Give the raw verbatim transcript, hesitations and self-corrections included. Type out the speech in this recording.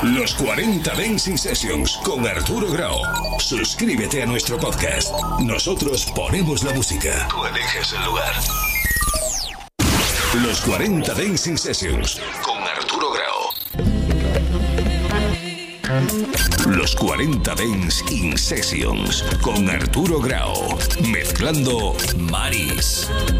Los cuarenta Dancing Sessions con Arturo Grau. Suscríbete a nuestro podcast. Nosotros ponemos la música. Tú eliges el lugar. Los cuarenta Dancing Sessions con Arturo Grau. Los cuarenta Dancing Sessions con Arturo Grau. Mezclando Maris.